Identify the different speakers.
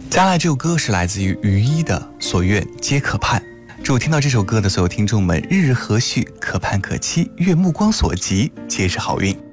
Speaker 1: 接下来这首歌是来自于于一的《所愿皆可盼》。祝听到这首歌的所有听众们日日和煦，可盼可期，愿目光所及皆是好运。